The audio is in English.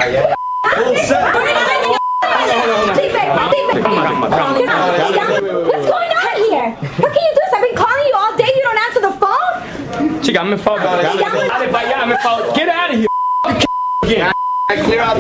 Bullshit. What's going on here? What can you do? I've been calling you all day. You don't answer the phone. Chica, hazme favor. Get out of here. Clear out